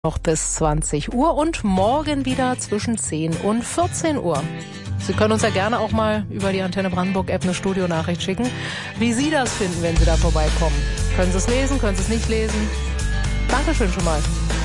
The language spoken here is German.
noch bis 20 Uhr und morgen wieder zwischen 10 und 14 Uhr. Sie können uns ja gerne auch mal über die Antenne Brandenburg-App eine Studionachricht schicken, wie Sie das finden, wenn Sie da vorbeikommen. Können Sie es lesen, können Sie es nicht lesen? Dankeschön schon mal.